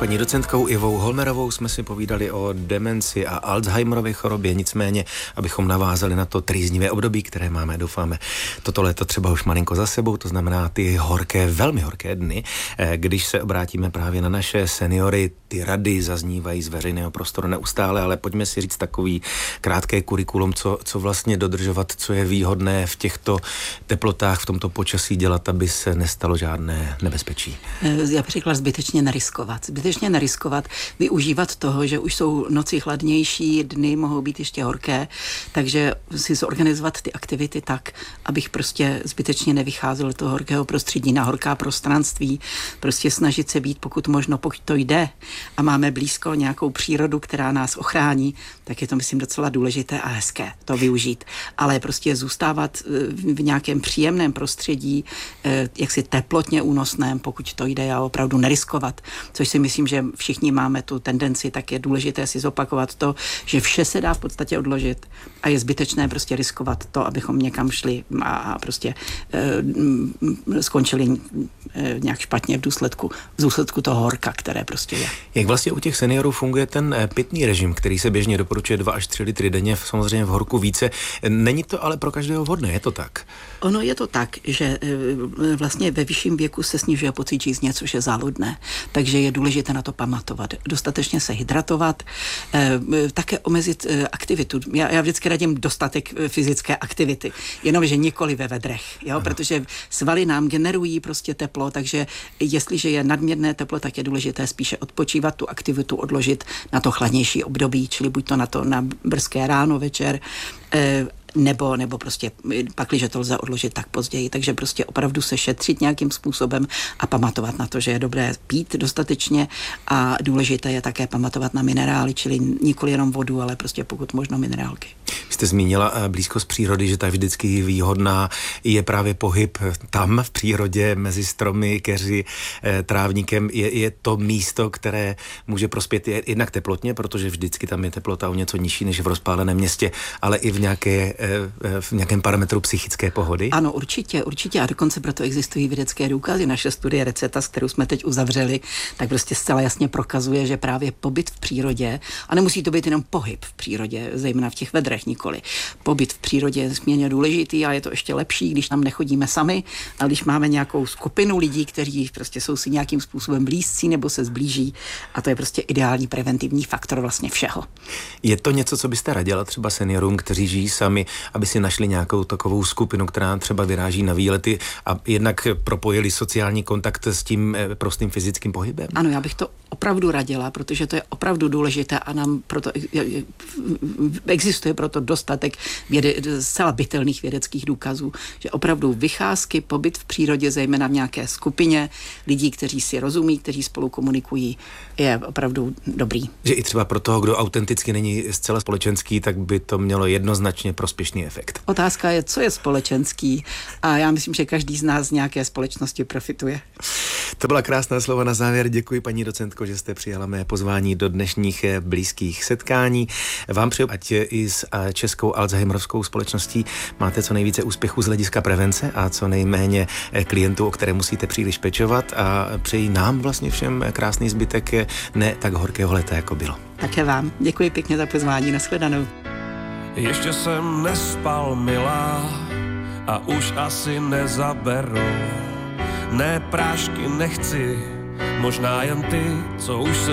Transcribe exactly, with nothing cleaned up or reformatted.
paní docentkou Ivou Holmerovou jsme si povídali o demenci a Alzheimerově chorobě, nicméně, abychom navázali na to trýznivé období, které máme, doufáme, toto léto třeba už malinko za sebou, to znamená ty horké, velmi horké dny, když se obrátíme právě na naše seniory, ty rady zaznívají z veřejného prostoru neustále, ale pojďme si říct takový krátké kurikulum, co, co vlastně dodržovat, co je výhodné v těchto teplotách, v tomto počasí dělat, aby se nestalo žádné nebezpečí. Já bych řekla zbytečně neriskovat. Zbytečně neriskovat, využívat toho, že už jsou noci chladnější, dny mohou být ještě horké, takže si zorganizovat ty aktivity tak, abych prostě zbytečně nevycházel do toho horkého prostředí na horká prostranství, prostě snažit se být, pokud možno, pokud to jde a máme blízko nějakou přírodu, která nás ochrání, tak je to, myslím, docela důležité a hezké to využít. Ale prostě zůstávat v nějakém příjemném prostředí, jaksi teplotně únosném, pokud to jde, a opravdu neriskovat, což si myslím, že všichni máme tu tendenci, tak je důležité si zopakovat to, že vše se dá v podstatě odložit a je zbytečné prostě riskovat to, abychom někam šli a prostě e, skončili e, nějak špatně v důsledku, v důsledku toho horka, které prostě je. Jak vlastně u těch seniorů funguje ten pitný režim, který se běžně doporučuje dva až tři litry denně, samozřejmě v horku více. Není to ale pro každého vhodné, je to tak? Ono je to tak, že vlastně ve vyšším věku se snižuje pocit žízně, což je záludné, takže je důležité na to pamatovat. Dostatečně se hydratovat, také omezit aktivitu. Já, já vždycky radím dostatek fyzické aktivity, jenomže nikoli ve vedrech, jo? Protože svaly nám generují prostě teplo, takže jestliže je nadměrné teplo, tak je důležité spíše odpočívat, tu aktivitu odložit na to chladnější období, čili buď to na to na brzké ráno, večer, nebo, nebo prostě pakliže to lze odložit tak později. Takže prostě opravdu se šetřit nějakým způsobem a pamatovat na to, že je dobré pít dostatečně a důležité je také pamatovat na minerály, čili nikoli jenom vodu, ale prostě pokud možno minerálky. Vy jste zmínila blízkost přírody, že ta vždycky výhodná je právě pohyb tam v přírodě mezi stromy, keři, trávníkem. Je, je to místo, které může prospět jednak teplotně, protože vždycky tam je teplota o něco nižší než v rozpáleném městě, ale i v nějaké v nějakém parametru psychické pohody? Ano, určitě, určitě a dokonce proto existují vědecké důkazy. Naše studie Recetas, kterou jsme teď uzavřeli, tak prostě zcela jasně prokazuje, že právě pobyt v přírodě, a nemusí to být jenom pohyb v přírodě, zejména v těch vedrech nikoli. Pobyt v přírodě je nesmírně důležitý a je to ještě lepší, když tam nechodíme sami, ale když máme nějakou skupinu lidí, kteří prostě jsou si nějakým způsobem blízcí nebo se zblíží, a to je prostě ideální preventivní faktor vlastně všeho. Je to něco, co byste radila třeba seniorům, kteří žijí sami, aby si našli nějakou takovou skupinu, která třeba vyráží na výlety a jednak propojili sociální kontakt s tím prostým fyzickým pohybem? Ano, já bych to opravdu radila, protože to je opravdu důležité a nám proto existuje proto dostatek věde, zcela bytelných vědeckých důkazů, že opravdu vycházky, pobyt v přírodě, zejména v nějaké skupině lidí, kteří si rozumí, kteří spolu komunikují, je opravdu dobrý. Že i třeba pro toho, kdo autenticky není zcela společenský, tak by to mělo jednoznačně prospěšný efekt. Otázka je, co je společenský, a já myslím, že každý z nás z nějaké společnosti profituje. To byla krásná slova na závěr. Děkuji, paní docentko, že jste přijala mé pozvání do dnešních blízkých setkání. Vám přeju, ať i s Českou Alzheimerovskou společností máte co nejvíce úspěchů z hlediska prevence a co nejméně klientů, o které musíte příliš pečovat, a přeji nám vlastně všem krásný zbytek ne tak horkého léta, jako bylo. Také vám. Děkuji pěkně za pozvání. Nashledanou. Ještě jsem nespal, milá, a už asi nezaberou. Ne, prášky nechci, možná jen ty, co už se